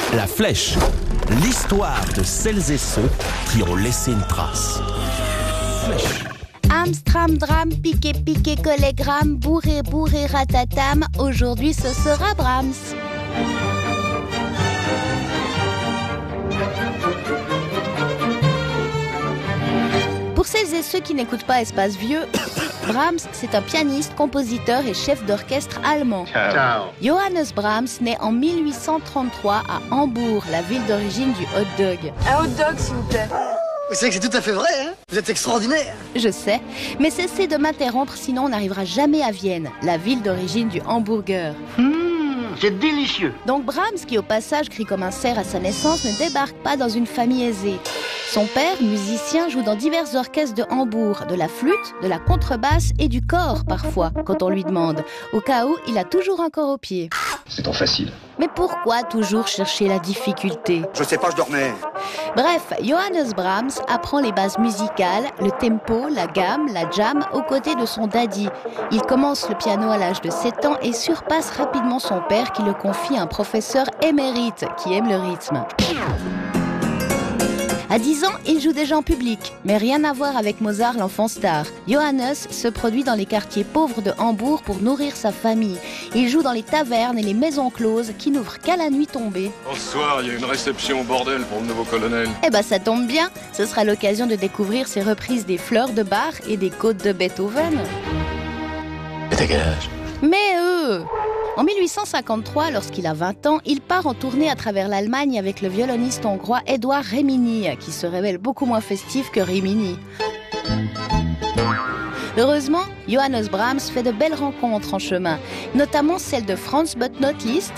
La Flèche, l'histoire de celles et ceux qui ont laissé une trace. Flèche. Amstram, dram, piqué, piqué, collégramme, bourré, bourré, ratatam. Aujourd'hui, ce sera Brahms. Pour celles et ceux qui n'écoutent pas Espace Vieux, Brahms, c'est un pianiste, compositeur et chef d'orchestre allemand. Ciao. Johannes Brahms naît en 1833 à Hambourg, la ville d'origine du hot dog. Un hot dog, s'il vous plaît. Vous savez que c'est tout à fait vrai, hein? Vous êtes extraordinaire. Je sais, mais cessez de m'interrompre, sinon on n'arrivera jamais à Vienne, la ville d'origine du hamburger. C'est délicieux. Donc Brahms, qui au passage crie comme un cerf à sa naissance, ne débarque pas dans une famille aisée. Son père, musicien, joue dans divers orchestres de Hambourg, de la flûte, de la contrebasse et du cor parfois, quand on lui demande. Au cas où, il a toujours un corps au pied. C'est trop facile. Mais pourquoi toujours chercher la difficulté? Je sais pas, je dormais. Bref, Johannes Brahms apprend les bases musicales, le tempo, la gamme, la jam, aux côtés de son daddy. Il commence le piano à l'âge de 7 ans et surpasse rapidement son père qui le confie à un professeur émérite qui aime le rythme. À 10 ans, il joue déjà en public, mais rien à voir avec Mozart, l'enfant star. Johannes se produit dans les quartiers pauvres de Hambourg pour nourrir sa famille. Il joue dans les tavernes et les maisons closes qui n'ouvrent qu'à la nuit tombée. Ce soir, il y a une réception au bordel pour le nouveau colonel. Eh ben ça tombe bien, ce sera l'occasion de découvrir ses reprises des Fleurs de Bach et des Côtes de Beethoven. Mais t'as quel âge? En 1853, lorsqu'il a 20 ans, il part en tournée à travers l'Allemagne avec le violoniste hongrois Édouard Rémini, qui se révèle beaucoup moins festif que Rimini. Heureusement, Johannes Brahms fait de belles rencontres en chemin, notamment celle de Franz but not least,